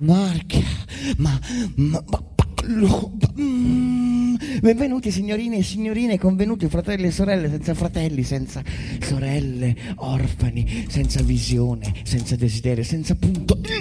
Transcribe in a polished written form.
Marca, ma benvenuti signorine e signorine, convenuti fratelli e sorelle, senza fratelli, senza sorelle, orfani, senza visione, senza desiderio, senza punto